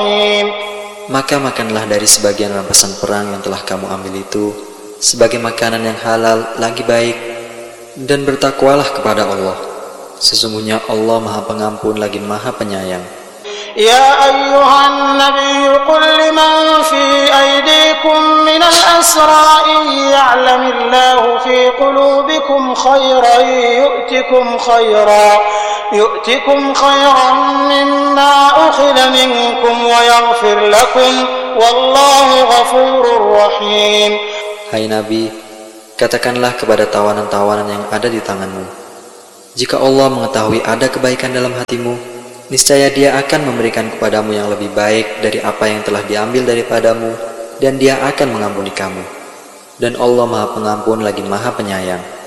Maka makanlah dari sebagian rampasan perang yang telah kamu ambil itu sebagai makanan yang halal lagi baik, dan bertakwalah kepada Allah. Sesungguhnya Allah Maha Pengampun lagi Maha Penyayang. Ya ayyuhan nabiyyu qul liman fi aydikum minal asra in ya'lamillahu fi qulubikum khairan yu'tikum khairan mimma ukhidha minkum wa yaghfir lakum wallahu ghafurur rahim. Hai Nabi, katakanlah kepada tawanan-tawanan yang ada di tanganmu, jika Allah mengetahui ada kebaikan dalam hatimu, niscaya Dia akan memberikan kepadamu yang lebih baik dari apa yang telah diambil daripadamu, dan Dia akan mengampuni kamu. Dan Allah Maha Pengampun lagi Maha Penyayang.